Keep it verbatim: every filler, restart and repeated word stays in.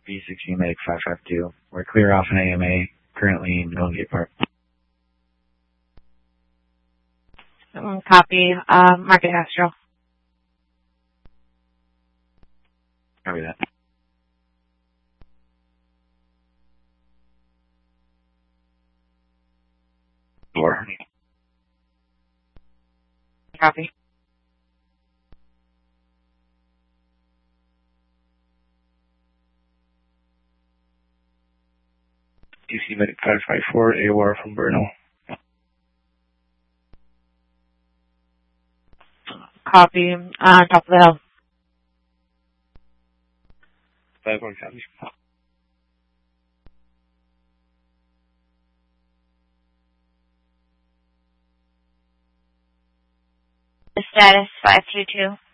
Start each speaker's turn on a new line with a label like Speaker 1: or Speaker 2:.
Speaker 1: B sixteen Medic five five two. We're clear off an A M A, currently in Golden Gate Park.
Speaker 2: Um, copy. Uh, Market Astro.
Speaker 1: Copy that. Four.
Speaker 2: Copy.
Speaker 1: D C Medic five five four, A O R from Bruno.
Speaker 2: Copy. Uh, top of the hill.
Speaker 1: five one copy.
Speaker 3: The status five two two.